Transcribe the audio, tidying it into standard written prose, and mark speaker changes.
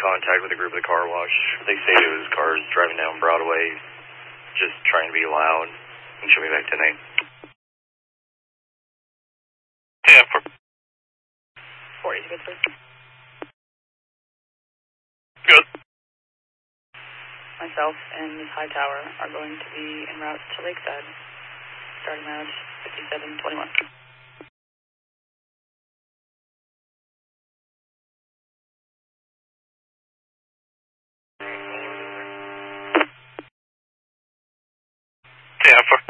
Speaker 1: contact with a group at the car wash. They say it was cars driving down Broadway, just trying to be loud, and show me back tonight.
Speaker 2: Yeah,
Speaker 3: 40, good, please.
Speaker 2: Good.
Speaker 3: Myself and Ms. Hightower are going to be en route to Lakeside, starting mileage 5721.
Speaker 2: Yeah,